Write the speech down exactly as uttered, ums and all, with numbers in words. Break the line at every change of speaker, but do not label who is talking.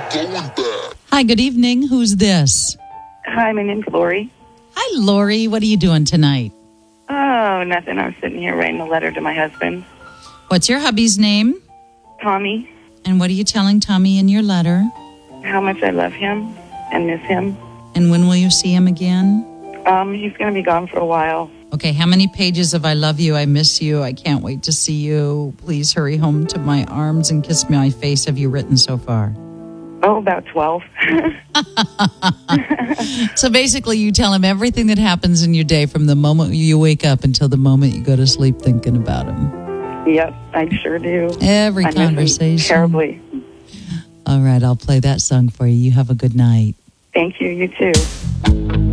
Hi, good evening. Who's this?
Hi, my name's Lori.
Hi, Lori. What are you doing tonight?
Oh, nothing. I was sitting here writing a letter to my husband.
What's your hubby's name?
Tommy.
And what are you telling Tommy in your letter?
How much I love him and miss him.
And when will you see him again?
Um, he's going to be gone for a while.
Okay, how many pages of I love you, I miss you, I can't wait to see you, please hurry home to my arms and kiss my face have you written so far?
Oh, about twelve.
So basically you tell him everything that happens in your day from the moment you wake up until the moment you go to sleep thinking about him.
Yep, I sure do.
Every
I
conversation.
miss him terribly.
All right, I'll play that song for you. You have a good night.
Thank you. You too.